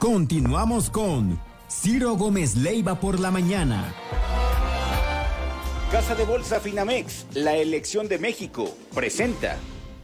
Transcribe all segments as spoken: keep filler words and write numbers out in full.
Continuamos con Ciro Gómez Leiva por la mañana. Casa de Bolsa Finamex, la elección de México, presenta.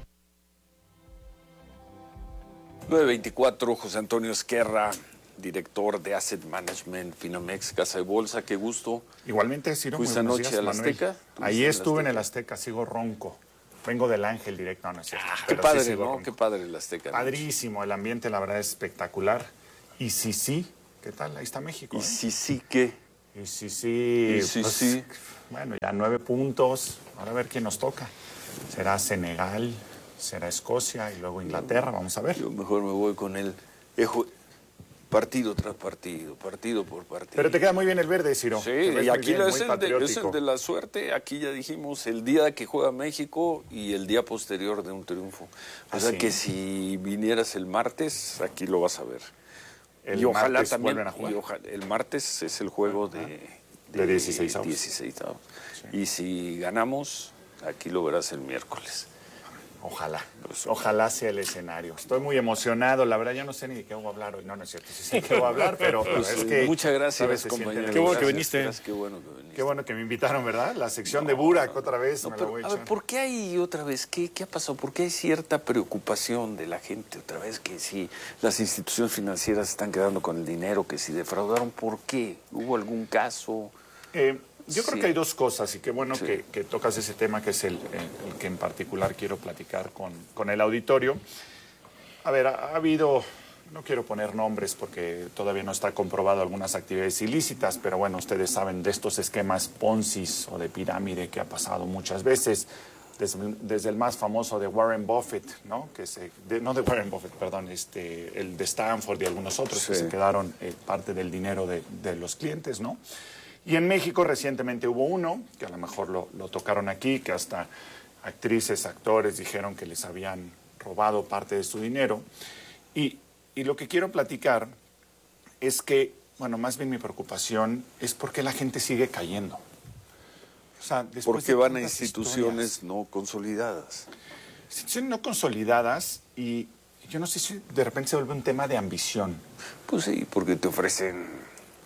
nueve veinticuatro, José Antonio Esquerra, director de Asset Management Finamex, Casa de Bolsa, qué gusto. Igualmente, Ciro, muy ¿Fuiste buenos anoche días, al Manuel. Azteca? Ahí estuve en el Azteca, sigo ronco. Vengo del Ángel directo, no, no es cierto. Ah, qué pero padre, sí sigo ¿no? ronco. Qué padre el Azteca. Padrísimo, el ambiente la verdad es espectacular. Y sí, sí, ¿qué tal? Ahí está México. ¿Y ¿eh? sí, sí, qué? Y sí, sí. Y sí, pues, sí. Bueno, ya nueve puntos. Ahora a ver quién nos toca. Será Senegal, será Escocia y luego Inglaterra, vamos a ver. Yo mejor me voy con el ejo, partido tras partido, partido por partido. Pero te queda muy bien el verde, Ciro. Sí, Te ves y muy aquí bien, lo muy es, el de, es el patriótico. de la suerte. Aquí ya dijimos el día que juega México y el día posterior de un triunfo. O ¿Ah, sea sí? que si vinieras el martes, aquí lo vas a ver. El y ojalá martes también. vuelven a jugar. Y ojalá, el martes es el juego de, De dieciseisavos. dieciseisavos. Sí. Y si ganamos, aquí lo verás el miércoles. Ojalá, pues, ojalá sea el escenario. Estoy muy emocionado, la verdad ya no sé ni de qué voy a hablar hoy. No, no es cierto, sí sé de qué voy a hablar, pero Pues, es que... muchas gracias, ¿sabes? Se compañero. siente- Qué bueno que Gracias, viniste. gracias, Qué bueno que viniste. Qué bueno que me invitaron, ¿verdad? La sección de Burak otra vez. No, me la pero, voy a a ver, echar. ¿por qué hay otra vez? ¿Qué, ¿Qué ha pasado? ¿Por qué hay cierta preocupación de la gente otra vez? Que si las instituciones financieras se están quedando con el dinero, que si defraudaron, ¿por qué? ¿Hubo algún caso? Eh, yo creo Sí. que hay dos cosas y qué bueno Sí. que, que tocas ese tema que es el, el- el que en particular quiero platicar con, con el auditorio. A ver, ha, ha habido, no quiero poner nombres porque todavía no está comprobado algunas actividades ilícitas, pero bueno, ustedes saben de estos esquemas Ponzi o de pirámide que ha pasado muchas veces. Desde, desde el más famoso de Warren Buffett, ¿no? Que se, de- no de Warren Buffett, perdón, este, el de Stanford y algunos otros que Sí. se quedaron eh, parte del dinero de, de los clientes, ¿no? Y en México recientemente hubo uno, que a lo mejor lo, lo tocaron aquí, que hasta actrices, actores dijeron que les habían robado parte de su dinero. Y, y lo que quiero platicar es que, bueno, más bien mi preocupación es por qué la gente sigue cayendo. O sea, después Porque de van a tantas instituciones historias, no consolidadas. instituciones no consolidadas y yo no sé si de repente se vuelve un tema de ambición. Pues sí, porque te ofrecen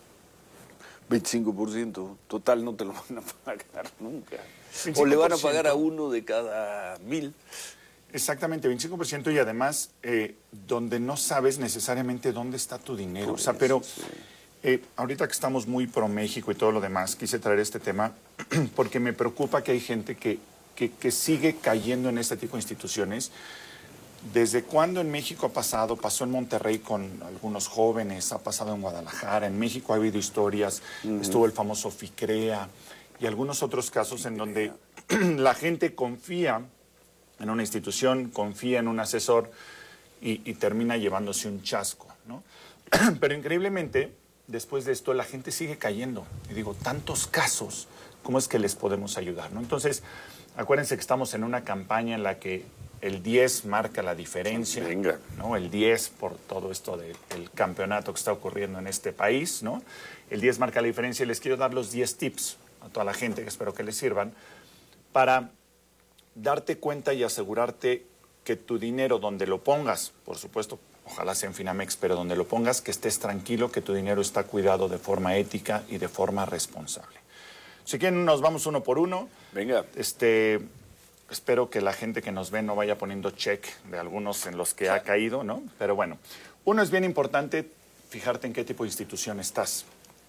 veinticinco por ciento. Total, no te lo van a pagar nunca. O le van a pagar a uno de cada mil. Exactamente, veinticinco por ciento y además eh, donde no sabes necesariamente dónde está tu dinero. Por o sea, eso, pero sí. eh, ahorita que estamos muy pro México y todo lo demás, quise traer este tema porque me preocupa que hay gente que, que, que sigue cayendo en este tipo de instituciones. ¿Desde cuándo en México ha pasado? Pasó en Monterrey con algunos jóvenes, ha pasado en Guadalajara, en México ha habido historias, uh-huh. Estuvo el famoso FICREA y algunos otros casos en donde la gente confía en una institución, confía en un asesor y, y termina llevándose un chasco, ¿no? Pero increíblemente, después de esto, la gente sigue cayendo. Y digo, tantos casos, ¿cómo es que les podemos ayudar, no? Entonces, acuérdense que estamos en una campaña en la que el diez marca la diferencia, Venga. ¿no? El diez por todo esto del campeonato que está ocurriendo en este país, ¿no? El diez marca la diferencia y les quiero dar los diez tips a toda la gente, que espero que les sirvan, para darte cuenta y asegurarte que tu dinero donde lo pongas, por supuesto, ojalá sea en Finamex, pero donde lo pongas, que estés tranquilo, que tu dinero está cuidado de forma ética y de forma responsable. Si quieren, nos vamos uno por uno. Venga. Este, espero que la gente que nos ve no vaya poniendo check de algunos en los que ha caído, ¿no? Pero bueno, uno es bien importante fijarte en qué tipo de institución estás.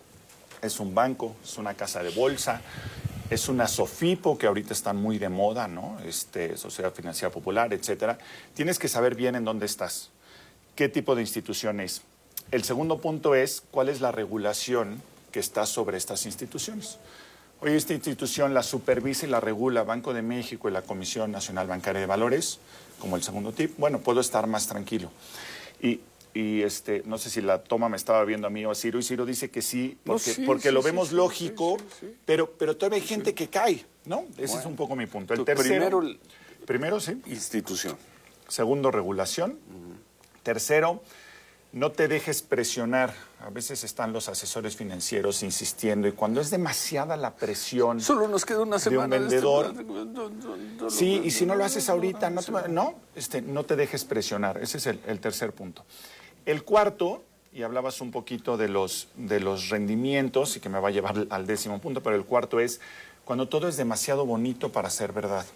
Es un banco, es una casa de bolsa, es una SOFIPO, que ahorita están muy de moda, ¿no? Este, Sociedad Financiera Popular, etcétera. Tienes que saber bien en dónde estás, qué tipo de institución es. El segundo punto es cuál es la regulación que está sobre estas instituciones. Hoy esta institución la supervisa y la regula Banco de México y la Comisión Nacional Bancaria de Valores, como el segundo tip. Bueno, puedo estar más tranquilo. Y, y este, no sé si la toma me estaba viendo a mí o a Ciro, y Ciro dice que sí, porque, No, sí, porque sí, lo sí, vemos sí, lógico, sí, sí, sí. Pero, pero todavía hay gente que cae, ¿no? Ese Bueno. es un poco mi punto. El Tu- tercero, primero, primero, sí. institución. Segundo, regulación. Uh-huh. Tercero, no te dejes presionar. A veces están los asesores financieros insistiendo y cuando es demasiada la presión Solo nos queda una semana de un vendedor. De este... Sí, y si no lo haces ahorita, no te, no, este, no te dejes presionar. Ese es el, el tercer punto. El cuarto, y hablabas un poquito de los, de los rendimientos y que me va a llevar al décimo punto, pero el cuarto es cuando todo es demasiado bonito para ser verdad.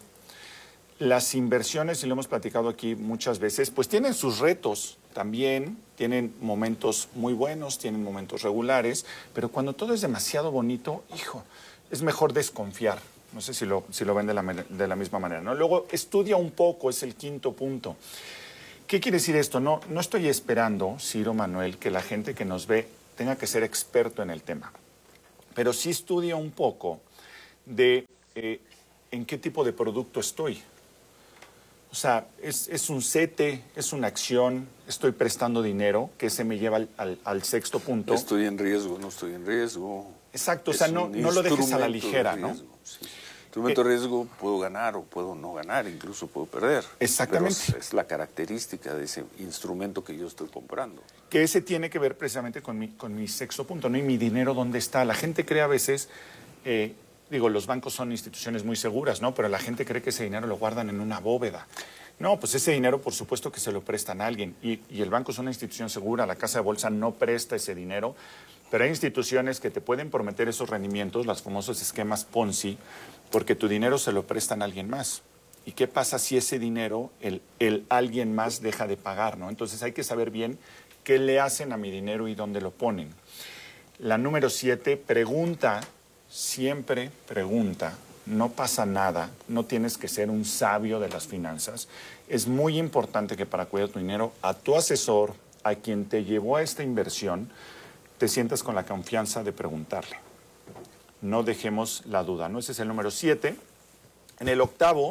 Las inversiones, y lo hemos platicado aquí muchas veces, pues tienen sus retos también, tienen momentos muy buenos, tienen momentos regulares, pero cuando todo es demasiado bonito, hijo, es mejor desconfiar. No sé si lo, si lo ven de la, de la misma manera, ¿no? Luego, estudia un poco, es el quinto punto. ¿Qué quiere decir esto? No, no estoy esperando, Ciro, Manuel, que la gente que nos ve tenga que ser experto en el tema, pero sí estudia un poco de eh, en qué tipo de producto estoy. O sea, es, es un sete, es una acción, estoy prestando dinero, que se me lleva al, al, al sexto punto. Estoy en riesgo, no estoy en riesgo. Exacto, o sea, no, no lo dejes a la ligera, ¿no? Sí. Instrumento de riesgo, puedo ganar o puedo no ganar, incluso puedo perder. Exactamente. Pero es la característica de ese instrumento que yo estoy comprando. Que ese tiene que ver precisamente con mi, con mi sexto punto, ¿no? Y mi dinero, ¿dónde está? La gente cree a veces... Eh, Digo, los bancos son instituciones muy seguras, ¿no? Pero la gente cree que ese dinero lo guardan en una bóveda. No, pues ese dinero, por supuesto que se lo prestan a alguien. Y, y el banco es una institución segura, la casa de bolsa no presta ese dinero. Pero hay instituciones que te pueden prometer esos rendimientos, los famosos esquemas Ponzi, porque tu dinero se lo prestan a alguien más. ¿Y qué pasa si ese dinero, el, el alguien más deja de pagar, ¿no? Entonces hay que saber bien qué le hacen a mi dinero y dónde lo ponen. La número siete, pregunta... Siempre pregunta, no pasa nada, no tienes que ser un sabio de las finanzas. Es muy importante que para cuidar tu dinero, a tu asesor, a quien te llevó a esta inversión, te sientas con la confianza de preguntarle. No dejemos la duda, ¿no? Ese es el número siete. En el octavo,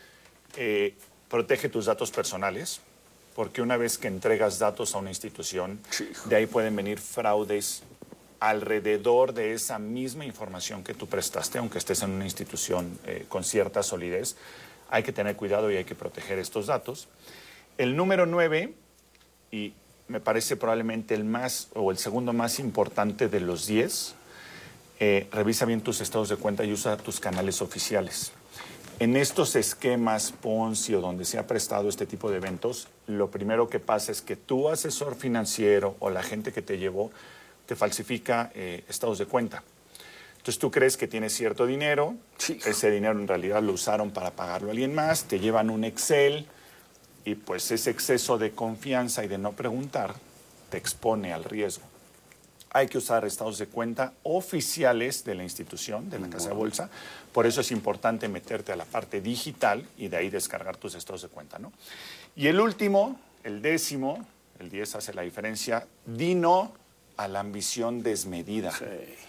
eh, protege tus datos personales, porque una vez que entregas datos a una institución, de ahí pueden venir fraudes alrededor de esa misma información que tú prestaste, aunque estés en una institución eh, con cierta solidez. Hay que tener cuidado y hay que proteger estos datos. El número nueve, y me parece probablemente el más o el segundo más importante de los diez, eh, revisa bien tus estados de cuenta y usa tus canales oficiales. En estos esquemas Ponzi o donde se ha prestado este tipo de eventos, lo primero que pasa es que tu asesor financiero o la gente que te llevó te falsifica eh, estados de cuenta. Entonces tú crees que tienes cierto dinero, sí. Ese dinero en realidad lo usaron para pagarlo a alguien más, te llevan un Excel y pues ese exceso de confianza y de no preguntar te expone al riesgo. Hay que usar estados de cuenta oficiales de la institución, de la casa de bolsa. Por eso es importante meterte a la parte digital y de ahí descargar tus estados de cuenta, ¿no? Y el último, el décimo, el diez hace la diferencia, di no a la ambición desmedida. Sí.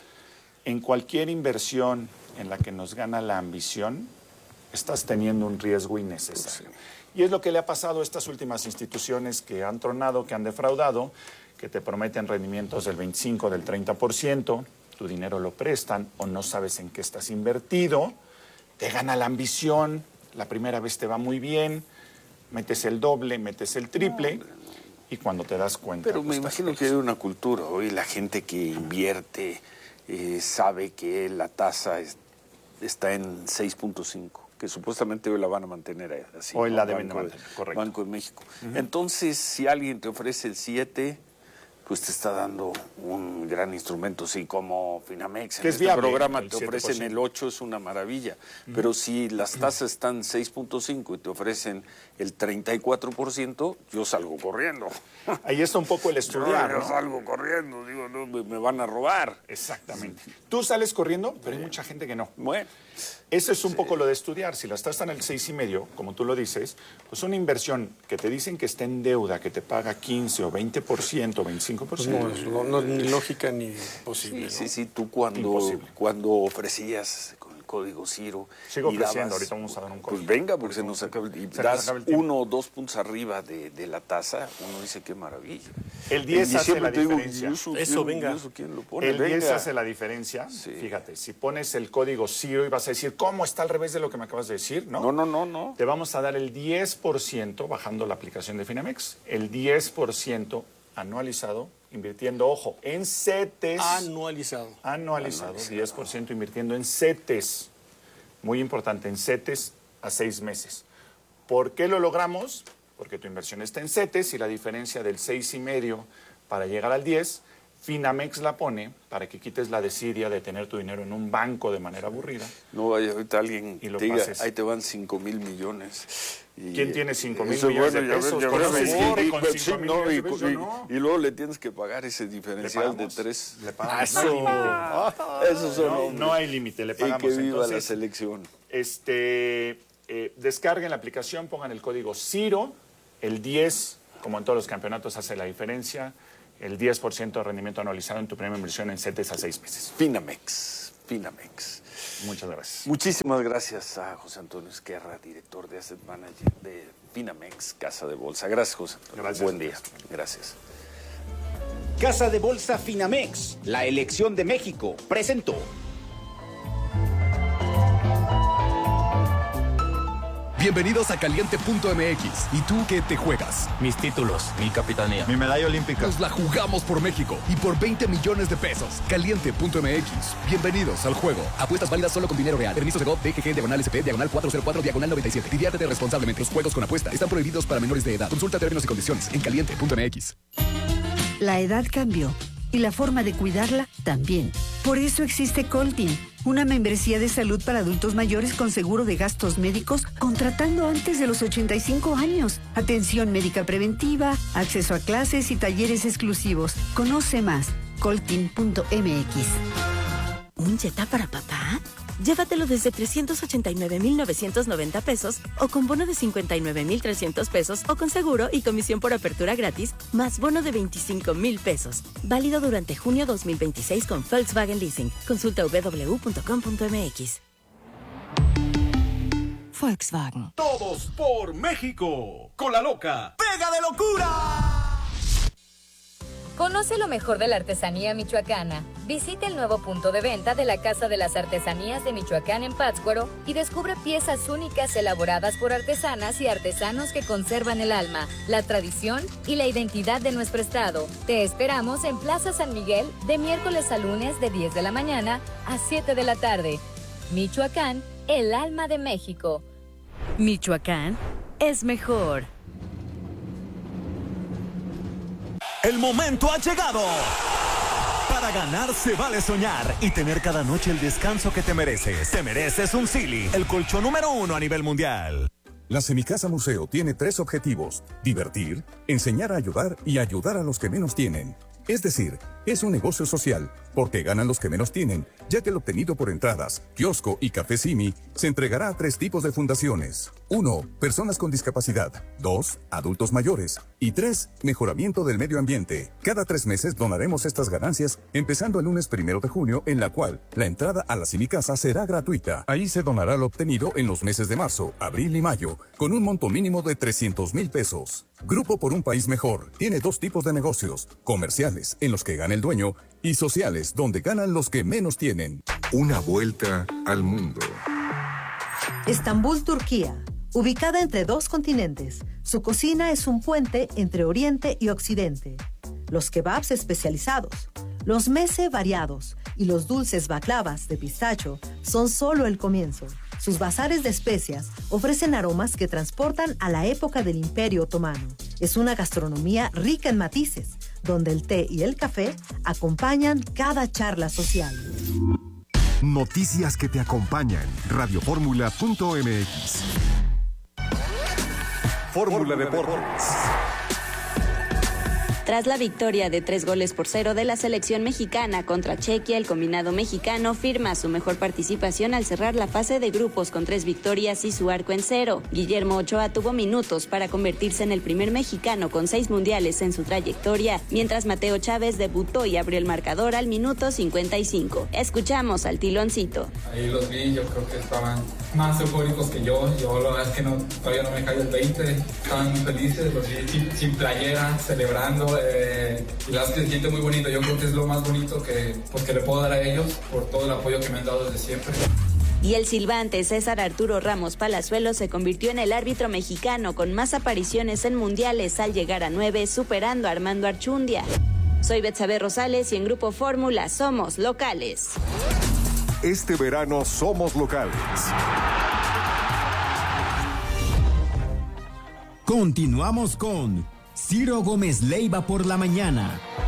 En cualquier inversión en la que nos gana la ambición, estás teniendo un riesgo innecesario. Sí. Y es lo que le ha pasado a estas últimas instituciones que han tronado, que han defraudado, que te prometen rendimientos del veinticinco, del treinta por ciento, tu dinero lo prestan o no sabes en qué estás invertido, te gana la ambición, la primera vez te va muy bien, metes el doble, metes el triple... No, y cuando te das cuenta... Pero me imagino que hay una cultura. Hoy la gente que invierte eh, sabe que la tasa es, está en seis punto cinco, que supuestamente hoy la van a mantener así. Hoy ¿no? la deben mantener, correcto. Banco de México. Uh-huh. Entonces, si alguien te ofrece el siete, pues te está dando un gran instrumento, sí, como Finamex. En es este viable, programa el te ofrecen el ocho, es una maravilla. Uh-huh. Pero si las tasas están seis punto cinco y te ofrecen el treinta y cuatro por ciento, yo salgo corriendo. Ahí está un poco el estudiar, Yo, yo ¿no? salgo corriendo, digo, no, me, me van a robar. Exactamente. Tú sales corriendo, pero hay mucha gente que no. Bueno. Eso es un sí. poco lo de estudiar. Si las tasas están en el seis y medio, como tú lo dices, pues una inversión que te dicen que está en deuda, que te paga quince o veinte por ciento, veinticinco por ciento. Pues no, no, no, ni lógica ni posible. Sí, ¿no? sí, sí. Tú cuando, cuando ofrecías con el código Ciro... Sigo y ofreciendo, dabas, ahorita vamos a dar un código. Pues venga, porque se nos acaba... Y se das acaba uno o dos puntos arriba de, de la tasa, uno dice qué maravilla. El diez hace la digo, diferencia. Eso, eso ¿quién, venga. Eso, ¿quién lo pone? El venga. diez hace la diferencia. Sí. Fíjate, si pones el código Ciro y vas a decir, ¿cómo está al revés de lo que me acabas de decir? No, no, no, no. no. Te vamos a dar el diez por ciento bajando la aplicación de Finamex. El diez por ciento anualizado, invirtiendo, ojo, en CETES. Anualizado. Anualizado, anualizado. diez por ciento invirtiendo en CETES. Muy importante, en CETES a seis meses. ¿Por qué lo logramos? Porque tu inversión está en CETES y la diferencia del seis y medio para llegar al diez. Finamex la pone para que quites la desidia de tener tu dinero en un banco de manera aburrida. No vaya ahorita alguien Y lo te diga, pases. ahí te van cinco mil millones. Y, ¿Quién tiene cinco mil eso, millones bueno, de ya ves, pesos? ya Con ves, favor, y- y- con sí, cinco mil no, millones de y- pesos, y- no. y luego le tienes que pagar ese Le diferencial de pagamos, tres. le pagamos. Eso, esos son No, hombres. no hay límite, le Y pagamos. que viva Entonces, la selección. Este, eh, descarguen la aplicación, pongan el código CIRO, el diez, como en todos los campeonatos, hace la diferencia. El diez por ciento de rendimiento anualizado en tu primera inversión en CETES a seis meses. Finamex, Finamex. Muchas gracias. Muchísimas gracias a José Antonio Esquerra, director de Asset Manager de Finamex, Casa de Bolsa. Gracias, José Antonio. Gracias. Buen día. Gracias. Casa de Bolsa Finamex, la elección de México, presentó. Bienvenidos a Caliente punto M X. ¿Y tú qué te juegas? Mis títulos, mi capitanía. Mi medalla olímpica. Nos la jugamos por México y por veinte millones de pesos. Caliente punto M X. Bienvenidos al juego. Apuestas válidas solo con dinero real. Permisos de G O V, D G G, diagonal S P, diagonal cuatro cero cuatro, diagonal noventa y siete. Diviértete responsablemente. Los juegos con apuesta están prohibidos para menores de edad. Consulta términos y condiciones en Caliente punto M X. La edad cambió y la forma de cuidarla también. Por eso existe Coltin, una membresía de salud para adultos mayores con seguro de gastos médicos contratando antes de los ochenta y cinco años. Atención médica preventiva, acceso a clases y talleres exclusivos. Conoce más. Coltin punto M X. ¿Un Jetta para papá? Llévatelo desde trescientos ochenta y nueve mil novecientos noventa pesos o con bono de cincuenta y nueve mil trescientos pesos o con seguro y comisión por apertura gratis más bono de veinticinco mil pesos. Válido durante junio dos mil veintiséis con Volkswagen Leasing. Consulta doble u doble u doble u punto com punto m x. Volkswagen. Todos por México. Con la loca. ¡Pega de locura! Conoce lo mejor de la artesanía michoacana. Visita el nuevo punto de venta de la Casa de las Artesanías de Michoacán en Pátzcuaro y descubre piezas únicas elaboradas por artesanas y artesanos que conservan el alma, la tradición y la identidad de nuestro estado. Te esperamos en Plaza San Miguel de miércoles a lunes de diez de la mañana a siete de la tarde. Michoacán, el alma de México. Michoacán es mejor. El momento ha llegado. Para ganar se vale soñar y tener cada noche el descanso que te mereces. Te mereces un Silly, el colchón número uno a nivel mundial. La Semicasa Museo tiene tres objetivos: divertir, enseñar a ayudar y ayudar a los que menos tienen. Es decir, es un negocio social, porque ganan los que menos tienen, ya que el obtenido por entradas, kiosco y café Simi se entregará a tres tipos de fundaciones. Uno, personas con discapacidad. Dos, adultos mayores. Y tres, mejoramiento del medio ambiente. Cada tres meses donaremos estas ganancias, empezando el lunes primero de junio, en la cual la entrada a la Semicasa será gratuita. Ahí se donará lo obtenido en los meses de marzo, abril y mayo, con un monto mínimo de trescientos mil pesos. Grupo por un País Mejor tiene dos tipos de negocios: comerciales, en los que gana el dueño, y sociales, donde ganan los que menos tienen. Una vuelta al mundo. Estambul, Turquía. Ubicada entre dos continentes, su cocina es un puente entre Oriente y Occidente. Los kebabs especializados, los meze variados y los dulces baklavas de pistacho son solo el comienzo. Sus bazares de especias ofrecen aromas que transportan a la época del Imperio Otomano. Es una gastronomía rica en matices, donde el té y el café acompañan cada charla social. Noticias que te acompañan. radio fórmula punto m x. Fórmula Deportes. Tras la victoria de tres goles por cero de la selección mexicana contra Chequia, el combinado mexicano firma su mejor participación al cerrar la fase de grupos con tres victorias y su arco en cero. Guillermo Ochoa tuvo minutos para convertirse en el primer mexicano con seis mundiales en su trayectoria, mientras Mateo Chávez debutó y abrió el marcador al minuto cincuenta y cinco. Escuchamos al Tiloncito. Ahí los vi, yo creo que estaban más eufóricos que yo. Yo la verdad es que no, todavía no me cae el veinte. Estaban muy felices, los vi sin, sin playera, celebrando. Eh, y la verdad es que se siente muy bonito. Yo creo que es lo más bonito que, pues, que le puedo dar a ellos por todo el apoyo que me han dado desde siempre. Y el silbante César Arturo Ramos Palazuelos se convirtió en el árbitro mexicano con más apariciones en mundiales al llegar a nueve, superando a Armando Archundia. Soy Betsabe Rosales y en Grupo Fórmula somos locales. Este verano somos locales. Continuamos con Ciro Gómez Leiva por la mañana.